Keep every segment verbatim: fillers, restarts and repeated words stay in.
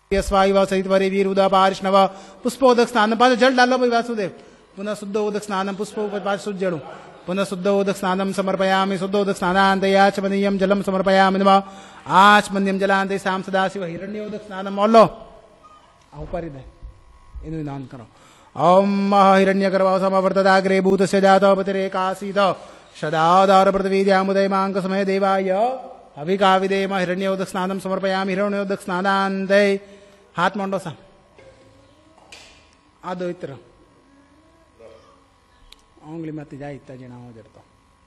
स्वायु सहित वरे वीर उदा पारिष्णव पुष्पोदक स्नानम पास जल डालो भाई वासुदेव पुनः शुद्ध उदक स्नानम पुष्प पास शुद्ध जड़ू पुनः शुद्ध उदक स्नानम समर्पयामि शुद्ध उदक स्नानान्तयाचमनीयम जलम समर्पयामि नमः आचमन्यम जलान्ते शाम सदाशिव हिरण्योदक स्नानम ओलो ऊपर ही दे इन्हें नाम करो ओम हिरण्यगर्भ समवर्तदाग्रे भूतस्य जातोपतिरेकासीत सदादार पृथ्वीद्यामुदय मांक समय देवाय अभिकाविदेम हिरण्योदक स्नानम समर्पयामि हिरण्योदक स्नानान्ते हाथ मंडो सा आदो इतर उंगली मत जाए इतना जना हो जड़ता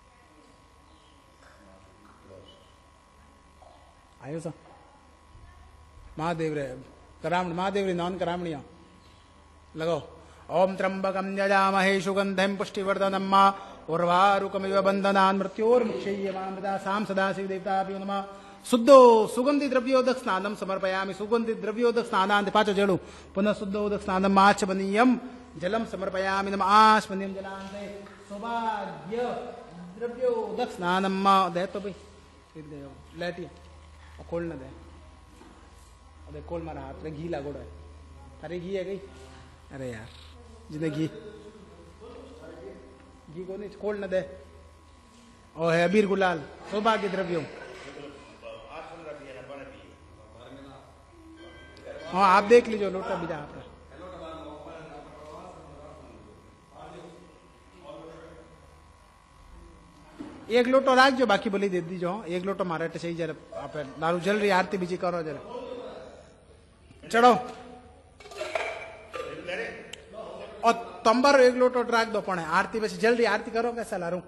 आयो सा महादेव रे करामण महादेव रे नॉन करामणिया लगो ओम त्र्यंबकम यजामहे सुगंधिं पुष्टिवर्धनम मा उर्वारुकमिव बंधनान् मृत्योर्मुक्षय्यमामृता साम सदाशिव देवताभ्यो नमः शुद्धो सुगंधि द्रव्योदक स्नानम समर्पयामि सुगंधि द्रव्योदक स्नानान्त पांच जड़ू पुनः शुद्धोदक स्नानम आचमनीयम जलम समर्पयामि नमः आचमनीयम जलान्ते सौभाग्य द्रव्योदक स्नानम दे तो भाई लेटी खोल न दे अरे खोल मारा हाथ में घी लागोड़ा है अरे घी है गई अरे यार जिन्हें घी घी को नहीं खोल न दे ओ है अबीर गुलाल सौभाग्य द्रव्यों हाँ आप देख लीजिए लोटा बीजा आपका एक लोटो राख जो बाकी बोली दे दीजो एक लोटो मारे सही जरा आप दारू जल रही आरती बीजी करो जरा चढ़ो और तंबर एक लोटो राख दो पड़े आरती बस जल्दी आरती करो कैसा लारू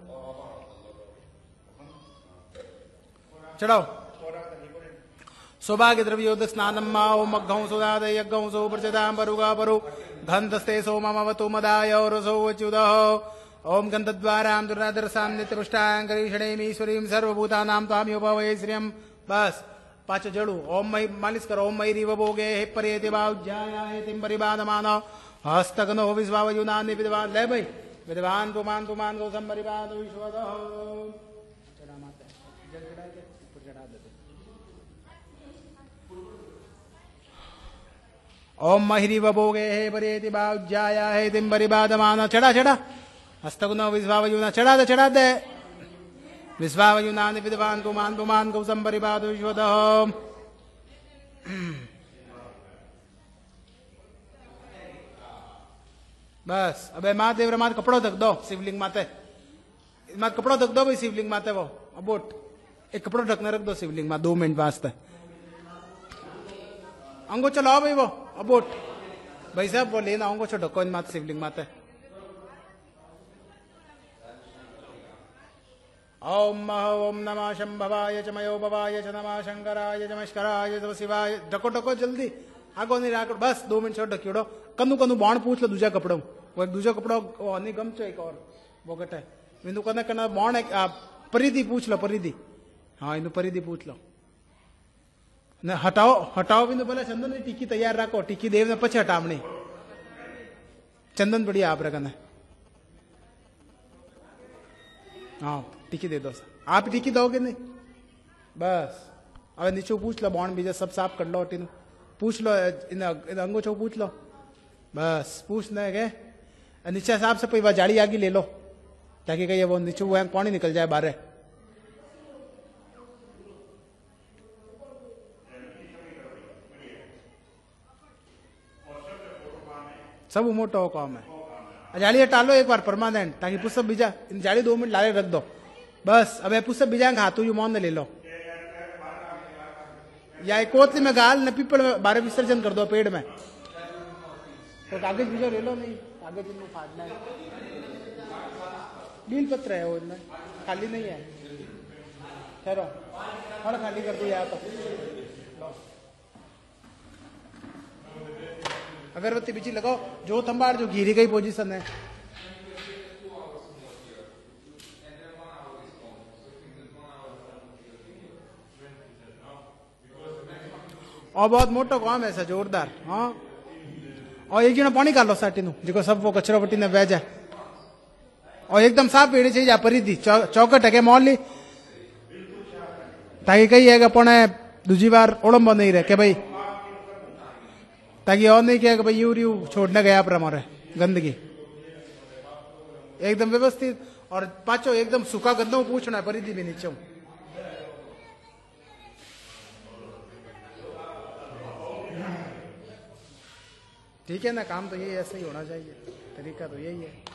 चढ़ो सौभाग्य द्रव्योदक स्नानम ओम अग्घं सुदाद यज्ञं सो प्रचदां परुगा परु घंतस्ते सोममवतु मदाय रसो वच्युदः ओम गंधद्वारां दुर्नादरसां नित्यपुष्टां करीषणेमीश्वरीं सर्वभूतानां त्वाम्योपवये श्रियं बस पांच जड़ू ओम मई मालिश करो ओम मई रिव भोगे हे परेति बाउज्जाया हे तिम परिबादमान हस्तगनो विश्वावयुनानि विद्वान ले भाई विद्वान पुमान पुमान गो संपरिबाद विश्वदः चढ़ा माता जल चढ़ा के ऊपर चढ़ा देते ओम महिरिव भोगे हे परेति बाउज्जाया हे तिम परिबादमान चढ़ा चढ़ा हस्तगुनो विश्वावयुना चढ़ा दे चढ़ा दे विश्वावयुनानि विद्वान पुमान पुमान गौ संपरिबाद विश्वदः बस अबे महादेव मात कपड़ो तक दो शिवलिंग माते मात कपड़ो तक दो भाई शिवलिंग माते वो अबोट एक कपड़ो ढकने रख दो शिवलिंग मात दो मिनट वास्ते अंगो चलाओ भाई वो अबोट भाई साहब वो लेना अंगो छो ढको इन मात शिवलिंग माते ओम ओम नमः शंभवाय च मयो भवाय च नमः शंकराय च मस्कराय च शिवाय ढको ढको जल्दी आगो नहीं राखो बस दो मिनट छोड़ ढक्योड़ो कनु कनु बाण पूछ लो दूजा कपड़ो वो एक दूजा कपड़ो नहीं गमचो एक और वो कट है बिंदु कने कना बाण एक परिधि पूछ लो परिधि हाँ इन परिधि पूछ लो न हटाओ हटाओ बिंदु बोले चंदन की टिक्की तैयार रखो टिक्की देव ने पछे हटावनी चंदन बढ़िया आप रखना हाँ टिक्की दे दो आप टिक्की दोगे नहीं बस अब नीचे पूछ लो बाण बीजा सब साफ कर लो टीनू पूछ लो इन अंगो छो पूछ लो बस पूछ न के नीचे साहब से कोई जाली आगी ले लो ताकि कहीं वो नीचे वो पानी निकल जाए बाहर सब मोटो काम है जाली टालो एक बार परमानेंट ताकि पुस्तक बीजा इन जाली दो मिनट लाले रख दो बस अब पुस्तक बीजा हाथों यू मौन ले लो या एक कोतली में गाल न पीपल में बारे विसर्जन कर दो पेड़ में तो कागज बीजो ले लो नहीं कागज इनको फाड़ना है बील पत्र है वो इनमें खाली नहीं है ठहरो हर खाली कर दो यहाँ तो अगरबत्ती बीची लगाओ जो थम्बाड़ जो घिरी गई पोजीशन है और बहुत मोटो काम है ऐसा जोरदार हाँ और एक जना पानी कालो साटी नु जो सब वो कचरो पट्टी ने बह जाए और एकदम साफ पेड़ी चाहिए परिधि चौकट है मॉल ली ताकि कही है अपन दूजी बार ओलंबो नहीं रहे के भाई ताकि और नहीं कहे कि भाई यू यू छोड़ने गया पर हमारे गंदगी एकदम व्यवस्थित और पाचो एकदम सूखा गंदो पूछना है परिधि भी नीचे ठीक है ना। काम तो यही ऐसे ही होना चाहिए, तरीका तो यही है।